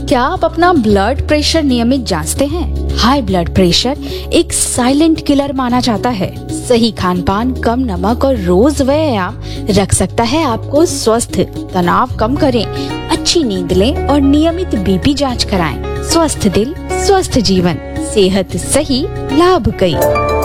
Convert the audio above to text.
क्या आप अपना ब्लड प्रेशर नियमित जांचते हैं? हाई ब्लड प्रेशर एक साइलेंट किलर माना जाता है। सही खान पान, कम नमक और रोज व्यायाम रख सकता है आपको स्वस्थ। तनाव कम करें, अच्छी नींद लें और नियमित बीपी जांच कराएं। स्वस्थ दिल, स्वस्थ जीवन, सेहत सही, लाभ कई।